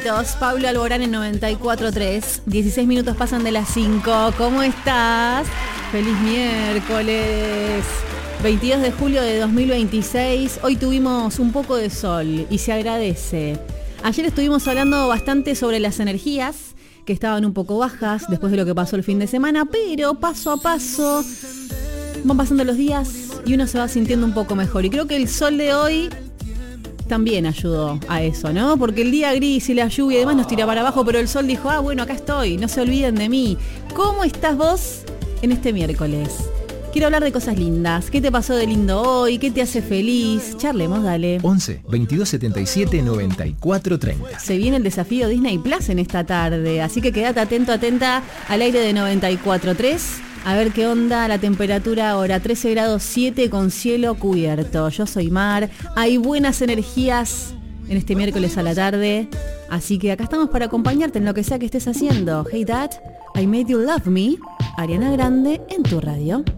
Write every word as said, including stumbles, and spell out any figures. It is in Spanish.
éxitos. Pablo Alborán en noventa y cuatro tres. dieciséis minutos pasan de las cinco. ¿Cómo estás? Feliz miércoles. veintidós de julio de dos mil veintiséis. Hoy tuvimos un poco de sol y se agradece. Ayer estuvimos hablando bastante sobre las energías que estaban un poco bajas después de lo que pasó el fin de semana, pero paso a paso van pasando los días y uno se va sintiendo un poco mejor. Y creo que el sol de hoy también ayudó a eso, ¿no? Porque el día gris y la lluvia y demás nos tira para abajo, pero el sol dijo, ah, bueno, acá estoy, no se olviden de mí. ¿Cómo estás vos en este miércoles? Quiero hablar de cosas lindas. ¿Qué te pasó de lindo hoy? ¿Qué te hace feliz? Charlemos, dale. once, veintidós setenta y siete, noventa y cuatro treinta. Se viene el desafío Disney Plus en esta tarde, así que quédate atento, atenta al aire de noventa y cuatro tres. A ver qué onda la temperatura ahora, trece grados siete con cielo cubierto. Yo soy Mar, hay buenas energías en este miércoles a la tarde, así que acá estamos para acompañarte en lo que sea que estés haciendo. Hey Dad, I Made You Love Me, Ariana Grande en tu radio.